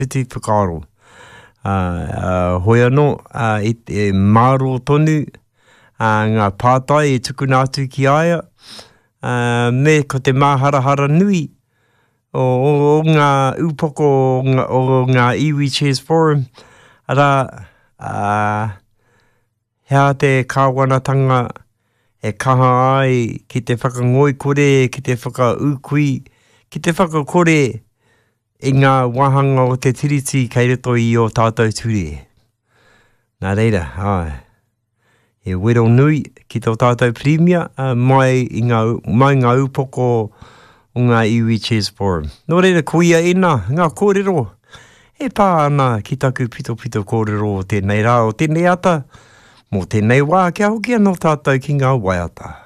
Whiti whakaro. Hoi anō, I te maro tonu, ngā pātai e tuku nātu ki aia, me ko te māharahara nui, o ngā upoko o ngā Iwi Chairs Forum, ara, hea te kāwanatanga e kaha ai ki te whakangoi kore, ki te whakaukui, ki te whakakore i ngā wahanga o te tiriti kei reto i o tātou ture. Nā reira, e wero nui ki tō tātou premia mai ngā upoko o ngā Iwi Chairs Forum. Nō reira, kuia ina, ngā kōrero, e pā ana ki taku pito kōrero o tēnei rā o tēnei ata, mō tēnei wā kia hoki anō tātou ki ngā waiata.